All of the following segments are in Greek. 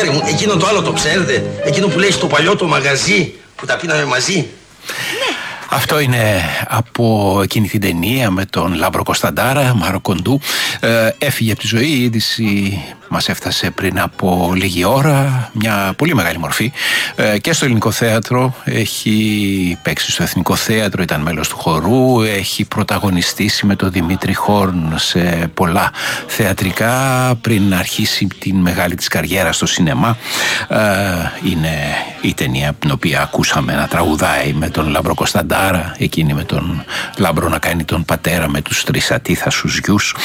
Πατέρα μου, εκείνο το άλλο το ξέρετε? Εκείνο που λέει στο παλιό το μαγαζί που τα πίναμε μαζί. Αυτό είναι από εκείνη την ταινία με τον Λάμπρο Κωνσταντάρα, Μάρο Κοντού. Έφυγε από τη ζωή, η είδηση μας έφτασε πριν από λίγη ώρα, μια πολύ μεγάλη μορφή. Και στο Ελληνικό Θέατρο, έχει παίξει στο Εθνικό Θέατρο, ήταν μέλος του χορού, έχει πρωταγωνιστήσει με τον Δημήτρη Χόρν σε πολλά θεατρικά πριν αρχίσει την μεγάλη της καριέρα στο σινεμά. Είναι η ταινία την οποία ακούσαμε να τραγουδάει με τον Λάμπρο Κωνσταντάρα, εκείνη με τον Λάμπρο να κάνει τον πατέρα με τους 3 ατίθασους γιους.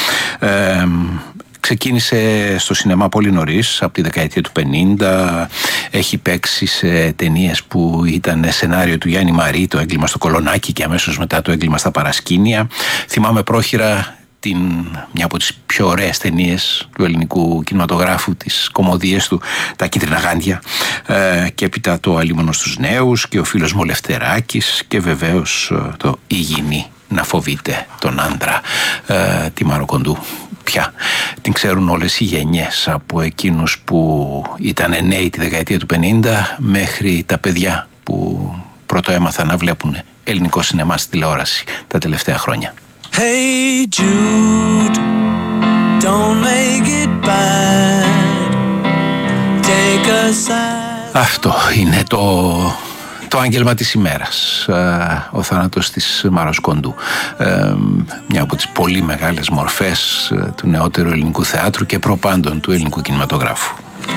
Ξεκίνησε στο σινεμά πολύ νωρίς, από τη δεκαετία του 50. Έχει παίξει σε ταινίες που ήταν σενάριο του Γιάννη Μαρί, το έγκλημα στο Κολονάκι και αμέσως μετά το έγκλημα στα παρασκήνια. Θυμάμαι πρόχειρα μια από τις πιο ωραίες ταινίες του ελληνικού κινηματογράφου, τις κωμωδίες του, τα Κίτρινα Γάντια, και έπειτα το Αλίμονο στους Νέους και ο φίλος μου ο Λευτεράκης και βεβαίως το «Υγιεινή να φοβείται τον άντρα», τη Μάρο Κοντού. Πια την ξέρουν όλες οι γενιές, από εκείνους που ήταν νέοι τη δεκαετία του 50 μέχρι τα παιδιά που πρώτο έμαθαν να βλέπουν ελληνικό σινεμά στη τηλεόραση τα τελευταία χρόνια. Hey Jude, don't make it bad. Take a side. Αυτό είναι το άγγελμα της ημέρας, ο θάνατος της Μάρος Κοντού, μια από τις πολύ μεγάλες μορφές του νεότερου ελληνικού θεάτρου και προπάντων του ελληνικού κινηματογράφου.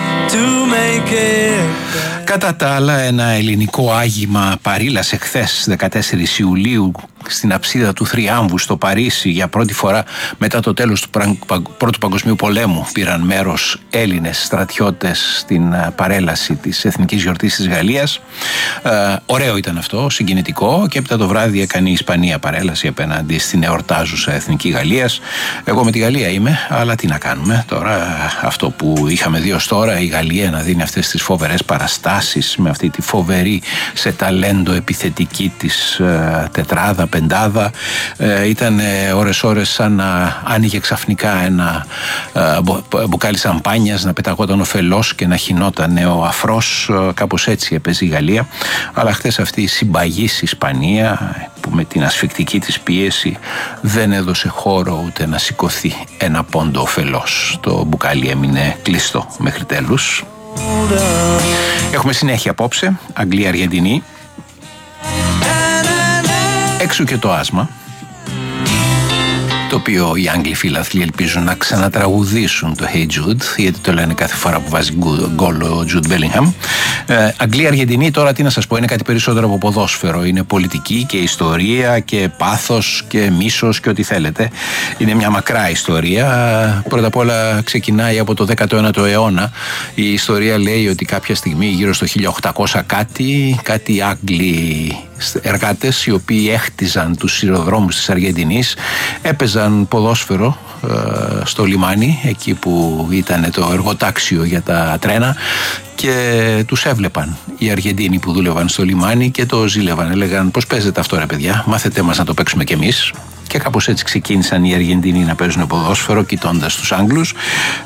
Κατά τα άλλα, ένα ελληνικό άγημα παρήλασε χθες 14 Ιουλίου στην αψίδα του Θριάμβου στο Παρίσι. Για πρώτη φορά μετά το τέλος του Πρώτου Παγκοσμίου Πολέμου πήραν μέρος Έλληνες στρατιώτες στην παρέλαση της Εθνικής Γιορτής της Γαλλίας. Ωραίο ήταν αυτό, συγκινητικό, και έπειτα το βράδυ έκανε η Ισπανία παρέλαση απέναντι στην εορτάζουσα Εθνική Γαλλίας. Εγώ με τη Γαλλία είμαι, αλλά τι να κάνουμε τώρα, αυτό που είχαμε δει ως τώρα, η Γαλλία να δίνει αυτές τις φοβερές παραστάσεις με αυτή τη φοβερή σε ταλέντο επιθετική της τετράδα, πεντάδα, ήταν ώρες σαν να άνοιγε ξαφνικά ένα μπουκάλι σαμπάνιας, να πεταγόταν ο φελός και να χυνόταν ο αφρός, κάπως έτσι έπαιζε η Γαλλία. Αλλά χθες αυτή η συμπαγής Ισπανία, που με την ασφικτική της πίεση δεν έδωσε χώρο ούτε να σηκωθεί ένα πόντο ο φελός. Το μπουκάλι έμεινε κλειστό μέχρι τέλους. Έχουμε συνέχεια απόψε, Αγγλία-Αργεντινή. Έξω και το άσμα, το οποίο οι Άγγλοι φίλαθλοι ελπίζουν να ξανατραγουδήσουν το Hey Jude, γιατί το λένε κάθε φορά που βάζει γκολ ο Jude Bellingham. Αγγλία-Αργεντινή, τώρα τι να σας πω, είναι κάτι περισσότερο από ποδόσφαιρο. Είναι πολιτική και ιστορία και πάθος και μίσος και ό,τι θέλετε. Είναι μια μακρά ιστορία. Πρώτα απ' όλα ξεκινάει από το 19ο αιώνα. Η ιστορία λέει ότι κάποια στιγμή γύρω στο 1800 κάτι Άγγλοι εργάτες, οι οποίοι έχτιζαν τους σιδηροδρόμους της Αργεντινής, έπαιζαν ποδόσφαιρο στο λιμάνι, εκεί που ήταν το εργοτάξιο για τα τρένα, και τους έβλεπαν οι Αργεντίνοι που δούλευαν στο λιμάνι και το ζήλευαν. Έλεγαν, πώς παίζετε αυτό ρε παιδιά, μάθετε μας να το παίξουμε κι εμείς. Και κάπως έτσι ξεκίνησαν οι Αργεντίνοι να παίζουν ποδόσφαιρο κοιτώντας τους Άγγλους.